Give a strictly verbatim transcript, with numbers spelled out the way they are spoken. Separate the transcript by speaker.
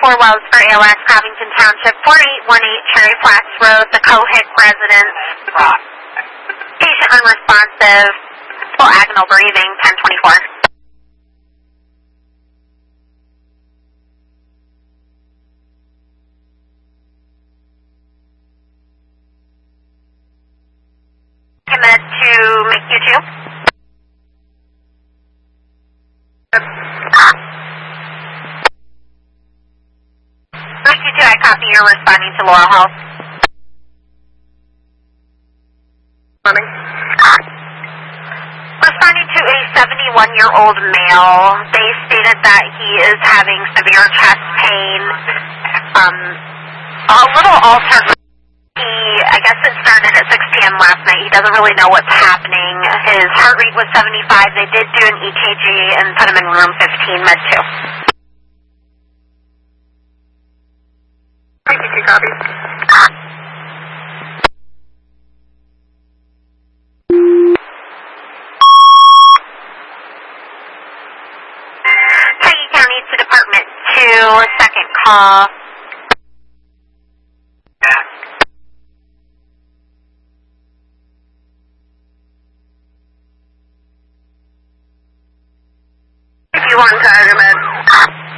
Speaker 1: four Wells for A L X, Covington Township, four eight one eight Cherry Flats Road, the Cohick residence. Patient unresponsive, full agonal breathing, ten twenty-four. Commit to make you two. Make you two, I copy you're responding to Laurel Health.
Speaker 2: Morning.
Speaker 1: Responding to a seventy-one-year-old male, they stated that he is having severe chest pain, um, a little altered. He, I guess it started at six p m last night. He doesn't really know what's happening. His heart rate was seventy-five. They did do an E K G and put him in room fifteen, med two.
Speaker 2: Thank you, copy.
Speaker 1: Peggy County to Department two, second call.
Speaker 2: If you want to,